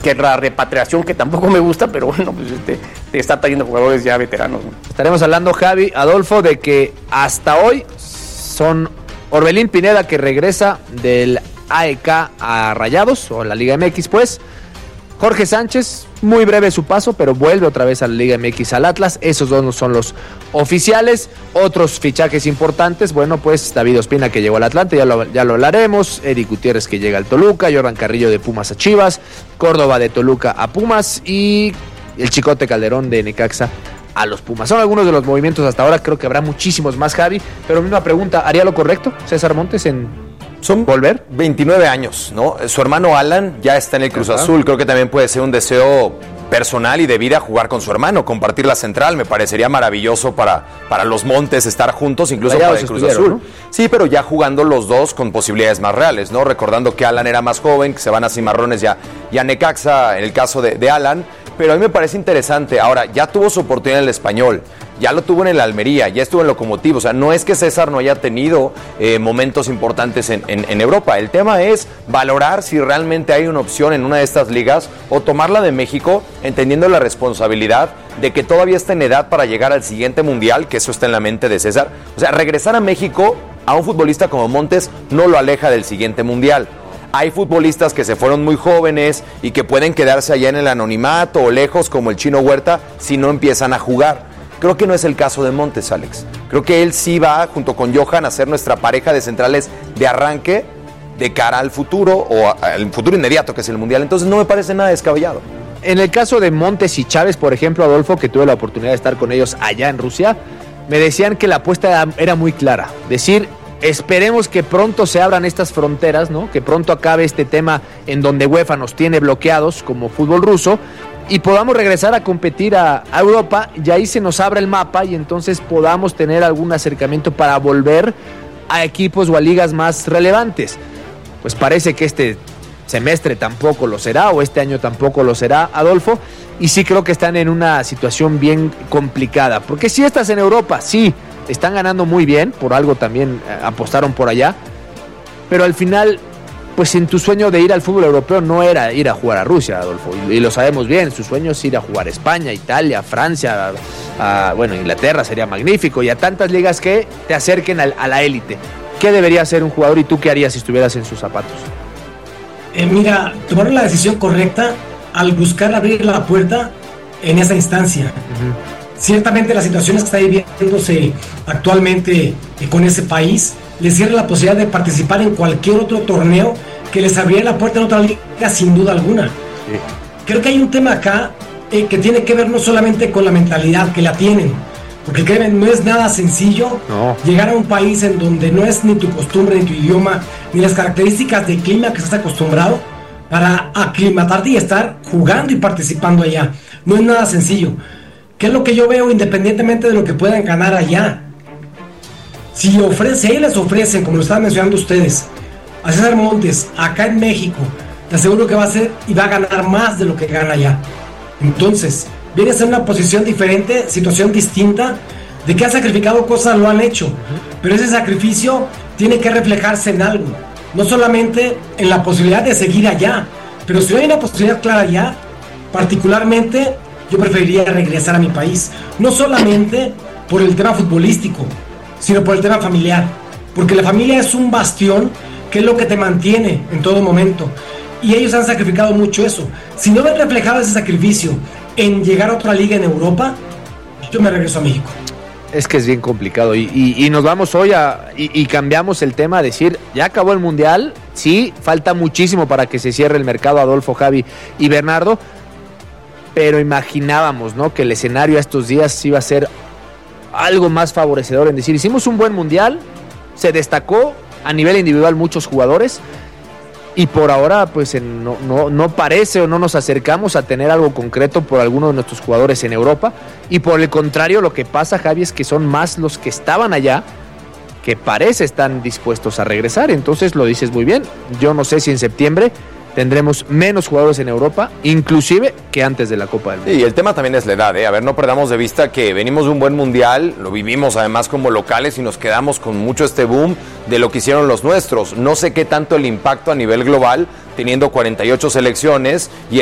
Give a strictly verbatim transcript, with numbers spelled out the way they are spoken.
que la repatriación, que tampoco me gusta, pero bueno, pues este, te está trayendo jugadores ya veteranos, ¿no? Estaremos hablando, Javi, Adolfo, de que hasta hoy son Orbelín Pineda, que regresa del A E K a Rayados, o la Liga M X, pues. Jorge Sánchez, muy breve su paso, pero vuelve otra vez a la Liga M X al Atlas. Esos dos son los oficiales. Otros fichajes importantes, bueno, pues David Ospina, que llegó al Atlante, ya lo, ya lo hablaremos. Eric Gutiérrez, que llega al Toluca. Jordan Carrillo, de Pumas a Chivas. Córdoba, de Toluca a Pumas. Y el Chicote Calderón, de Necaxa a los Pumas. Son algunos de los movimientos hasta ahora. Creo que habrá muchísimos más, Javi. Pero misma pregunta, ¿haría lo correcto César Montes en Son volver? veintinueve años, ¿no? Su hermano Alan ya está en el Cruz Azul. Creo que también puede ser un deseo personal y de vida jugar con su hermano, compartir la central. Me parecería maravilloso para, para los Montes estar juntos, incluso Rayados para el Cruz Azul, ¿no? Sí, pero ya jugando los dos con posibilidades más reales, ¿no? Recordando que Alan era más joven, que se van a Cimarrones ya, y a Necaxa en el caso de, de Alan. Pero a mí me parece interesante. Ahora, ya tuvo su oportunidad en el Español, ya lo tuvo en el Almería, ya estuvo en Lokomotiv. O sea, no es que César no haya tenido eh, momentos importantes en, en, en Europa. El tema es valorar si realmente hay una opción en una de estas ligas o tomarla de México, entendiendo la responsabilidad de que todavía está en edad para llegar al siguiente Mundial, que eso está en la mente de César. O sea, regresar a México a un futbolista como Montes no lo aleja del siguiente Mundial. Hay futbolistas que se fueron muy jóvenes y que pueden quedarse allá en el anonimato o lejos, como el Chino Huerta, si no empiezan a jugar. Creo que no es el caso de Montes, Alex. Creo que él sí va, junto con Johan, a ser nuestra pareja de centrales de arranque de cara al futuro, o al futuro inmediato, que es el Mundial. Entonces no me parece nada descabellado. En el caso de Montes y Chávez, por ejemplo, Adolfo, que tuve la oportunidad de estar con ellos allá en Rusia, me decían que la apuesta era muy clara. Decir, esperemos que pronto se abran estas fronteras, ¿no? Que pronto acabe este tema en donde UEFA nos tiene bloqueados como fútbol ruso y podamos regresar a competir a, a Europa, y ahí se nos abra el mapa y entonces podamos tener algún acercamiento para volver a equipos o a ligas más relevantes. Pues parece que este semestre tampoco lo será, o este año tampoco lo será, Adolfo, y sí creo que están en una situación bien complicada, porque si estás en Europa, sí, están ganando muy bien, por algo también eh, apostaron por allá, pero al final, pues en tu sueño de ir al fútbol europeo no era ir a jugar a Rusia, Adolfo, y, y lo sabemos bien, su sueño es ir a jugar a España, Italia, Francia, a, a, bueno, Inglaterra sería magnífico, y a tantas ligas que te acerquen al, a la élite. ¿Qué debería hacer un jugador y tú qué harías si estuvieras en sus zapatos? Eh, mira, tomaron la decisión correcta al buscar abrir la puerta en esa instancia. Uh-huh. Ciertamente las situaciones que está viviéndose actualmente eh, con ese país les cierra la posibilidad de participar en cualquier otro torneo que les abriera la puerta en otra liga, sin duda alguna. Sí. Creo que hay un tema acá eh, que tiene que ver no solamente con la mentalidad que la tienen, porque créeme, no es nada sencillo no. llegar a un país en donde no es ni tu costumbre, ni tu idioma, ni las características del clima que estás acostumbrado, para aclimatarte y estar jugando y participando allá. No es nada sencillo. ¿Qué es lo que yo veo independientemente de lo que puedan ganar allá? Si, ofrece, si ahí les ofrecen, como lo estaban mencionando ustedes, a César Montes, acá en México, te aseguro que va a ser y va a ganar más de lo que gana allá. Entonces, viene a ser una posición diferente, situación distinta, de que han sacrificado cosas, lo han hecho, pero ese sacrificio tiene que reflejarse en algo, no solamente en la posibilidad de seguir allá, pero si hay una posibilidad clara allá, particularmente yo preferiría regresar a mi país, no solamente por el tema futbolístico, sino por el tema familiar, porque la familia es un bastión que es lo que te mantiene en todo momento, y ellos han sacrificado mucho eso. Si no ven reflejado ese sacrificio en llegar a otra liga en Europa, yo me regreso a México. Es que es bien complicado, y, y, y nos vamos hoy a, y, y cambiamos el tema a decir, ya acabó el Mundial, sí, falta muchísimo para que se cierre el mercado, Adolfo, Javi y Bernardo, pero imaginábamos, ¿no?, que el escenario a estos días iba a ser algo más favorecedor, en decir, hicimos un buen Mundial, se destacó a nivel individual muchos jugadores, y por ahora pues en, no, no, no parece o no nos acercamos a tener algo concreto por alguno de nuestros jugadores en Europa, y por el contrario lo que pasa, Javi, es que son más los que estaban allá que parece están dispuestos a regresar. Entonces lo dices muy bien, yo no sé si en septiembre tendremos menos jugadores en Europa, inclusive que antes de la Copa del Mundo. Sí, y el tema también es la edad, ¿eh? A ver, no perdamos de vista que venimos de un buen Mundial, lo vivimos además como locales y nos quedamos con mucho este boom de lo que hicieron los nuestros. No sé qué tanto el impacto a nivel global, teniendo cuarenta y ocho selecciones y